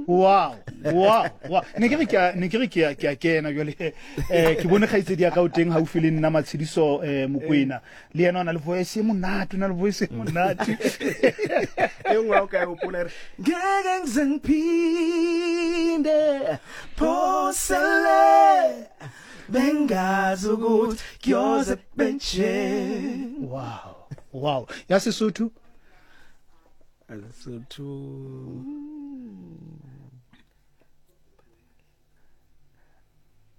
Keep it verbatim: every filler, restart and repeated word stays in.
Wow, wow, wow. Ne ke re ke ne ke re ke ke kena jole eh ke bone khaitsedi ya ka o teng ha o file nna matshediso eh Mokoena le yena ona le voice e monate na le voice e monate e ngwa o ka o pola re ngeke ngizengiphinde posele bengazi ukuthi kuyoze benche. Wow, wow. Ya Sesotho Sesotho